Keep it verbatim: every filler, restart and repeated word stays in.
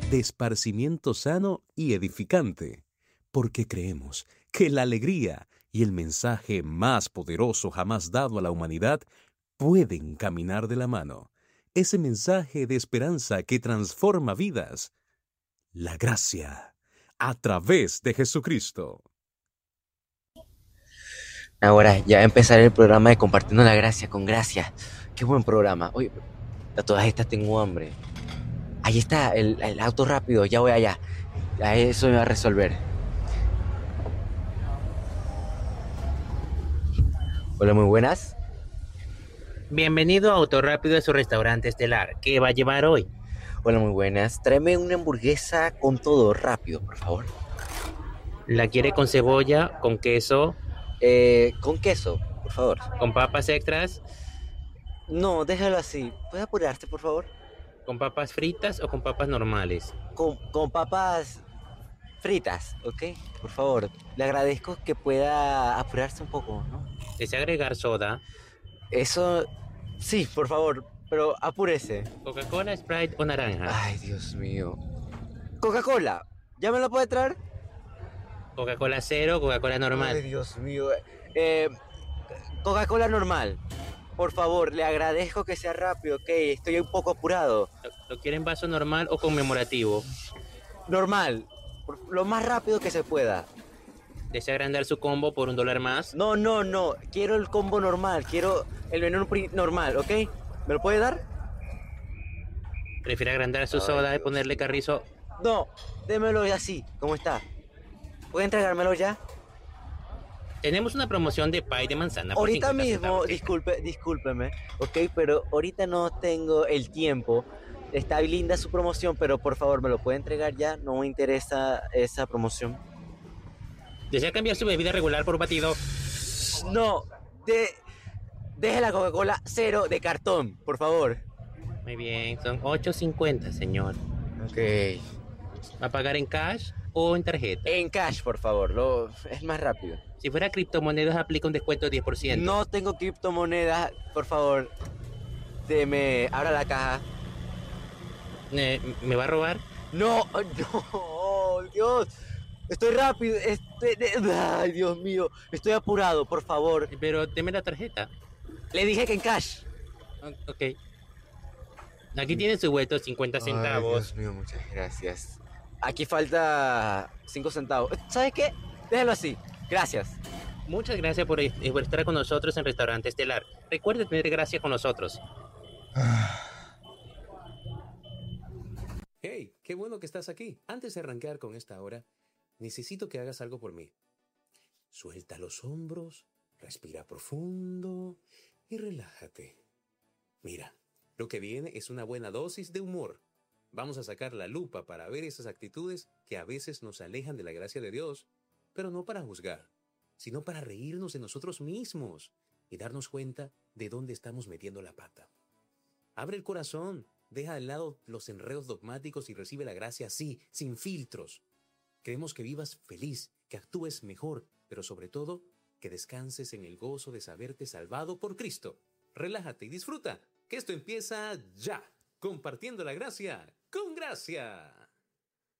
de esparcimiento sano y edificante, porque creemos que la alegría y el mensaje más poderoso jamás dado a la humanidad pueden caminar de la mano. Ese mensaje de esperanza que transforma vidas. La gracia a través de Jesucristo. Ahora ya va a empezar el programa de Compartiendo la Gracia con Gracia. Qué buen programa. Oye, a todas estas tengo hambre. Ahí está, el, el auto rápido, ya voy allá. Ya eso me va a resolver. Hola, muy buenas. Bienvenido a Autorápido de su restaurante estelar. ¿Qué va a llevar hoy? Hola, muy buenas. Tráeme una hamburguesa con todo rápido, por favor. ¿La quiere con cebolla, con queso, Eh, con queso, por favor. con papas extras, No, déjalo así. ¿Puedes apurarte, por favor? con papas fritas o con papas normales? Con, con papas fritas, ¿ok? Por favor. Le agradezco que pueda apurarse un poco, ¿no? ¿Desea agregar soda, Eso, sí, por favor, pero apúrese. Coca-Cola, Sprite o naranja? Ay, Dios mío. Coca-Cola, ¿ya me lo puede traer? Coca-Cola cero, Coca-Cola normal. Ay, Dios mío. Eh, Coca-Cola normal. Por favor, le agradezco que sea rápido, ok. Estoy un poco apurado. ¿Lo, lo quiere en vaso normal o conmemorativo? Normal. Por- lo más rápido que se pueda. ¿Desea agrandar su combo por un dólar más? No, no, no. Quiero el combo normal. Quiero el menú pri- normal, ¿ok? ¿Me lo puede dar? ¿Prefiere agrandar su Ay, soda y Dios ponerle mío. carrizo? No, démelo así, como está. ¿Puede entregármelo ya? Tenemos una promoción de pie de manzana por Ahorita cincuenta mismo, centavos extra. disculpe, discúlpeme, ok, pero ahorita no tengo el tiempo. Está linda su promoción, pero por favor, ¿me lo puede entregar ya? No me interesa esa promoción. ¿Desea cambiar su bebida regular por batido? No, de, deje la Coca-Cola cero de cartón, por favor. Muy bien, son ocho cincuenta, señor. Ok. ¿Va a pagar en cash o en tarjeta? En cash, por favor, lo, es más rápido. Si fuera criptomonedas, aplica un descuento de diez por ciento. No tengo criptomonedas, por favor, deme, abra la caja. Eh, ¿Me va a robar? No, no, oh, Dios. Estoy rápido. Estoy, de- ay, Dios mío. Estoy apurado, por favor. Pero deme la tarjeta. Le dije que en cash. O- Ok. Aquí tiene su vuelto, cincuenta Ay, centavos. Dios mío, muchas gracias. Aquí falta cinco centavos. ¿Sabes qué? Déjalo así. Gracias. Muchas gracias por, eh, por estar con nosotros en Restaurante Estelar. Recuerde tener gracia con nosotros. Hey, qué bueno que estás aquí. Antes de arrancar con esta hora, necesito que hagas algo por mí. Suelta los hombros, respira profundo y relájate. Mira, lo que viene es una buena dosis de humor. Vamos a sacar la lupa para ver esas actitudes que a veces nos alejan de la gracia de Dios, pero no para juzgar, sino para reírnos de nosotros mismos y darnos cuenta de dónde estamos metiendo la pata. Abre el corazón, deja de lado los enredos dogmáticos y recibe la gracia así, sin filtros. Queremos que vivas feliz, que actúes mejor, pero sobre todo, que descanses en el gozo de saberte salvado por Cristo. Relájate y disfruta, que esto empieza ya, compartiendo la gracia con gracia.